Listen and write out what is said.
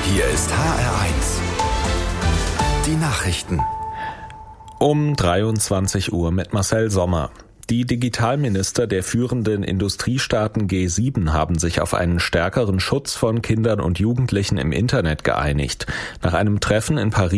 Hier ist HR1. Die Nachrichten. Um 23 Uhr mit Marcel Sommer. Die Digitalminister der führenden Industriestaaten G7 haben sich auf einen stärkeren Schutz von Kindern und Jugendlichen im Internet geeinigt. Nach einem Treffen in Paris